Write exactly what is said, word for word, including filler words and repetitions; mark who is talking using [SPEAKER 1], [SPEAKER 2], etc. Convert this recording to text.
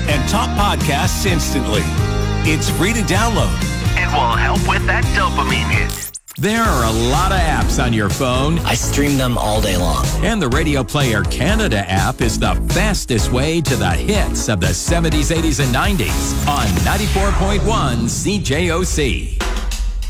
[SPEAKER 1] and top podcasts instantly. It's free to download.
[SPEAKER 2] It will help with that dopamine hit.
[SPEAKER 3] There are a lot of apps on your phone.
[SPEAKER 4] I stream them all day long.
[SPEAKER 3] And the Radio Player Canada app is the fastest way to the hits of the seventies, eighties, and nineties on ninety-four point one C J O C.